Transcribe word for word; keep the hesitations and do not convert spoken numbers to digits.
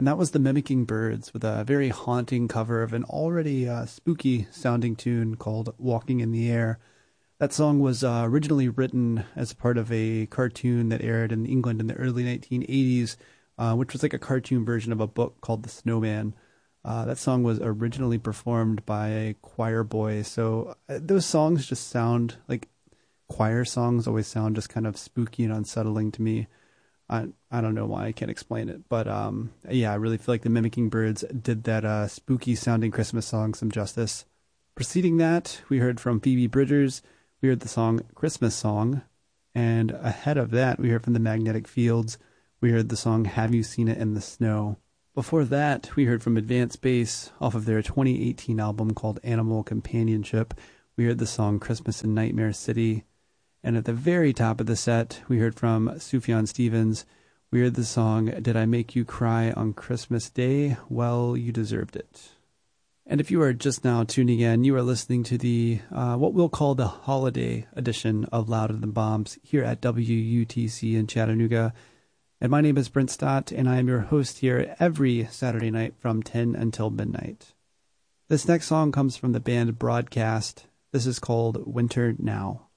And that was the Mimicking Birds with a very haunting cover of an already uh, spooky sounding tune called Walking in the Air. That song was uh, originally written as part of a cartoon that aired in England in the early nineteen eighties, uh, which was like a cartoon version of a book called The Snowman. Uh, that song was originally performed by a choir boy. So uh, those songs just sound like choir songs always sound just kind of spooky and unsettling to me. I I don't know why, I can't explain it, but um yeah, I really feel like the Mimicking Birds did that uh, spooky sounding Christmas song some justice. Preceding that, we heard from Phoebe Bridgers. We heard the song Christmas Song, and ahead of that, we heard from the Magnetic Fields. We heard the song Have You Seen It in the Snow. Before that, we heard from Advanced Bass off of their twenty eighteen album called Animal Companionship. We heard the song Christmas in Nightmare City. And at the very top of the set, we heard from Sufjan Stevens. We heard the song, Did I Make You Cry on Christmas Day? Well, you deserved it. And if you are just now tuning in, you are listening to the, uh, what we'll call the holiday edition of Louder Than Bombs here at W U T C in Chattanooga. And my name is Brent Stott, and I am your host here every Saturday night from ten until midnight. This next song comes from the band Broadcast. This is called Winter Now.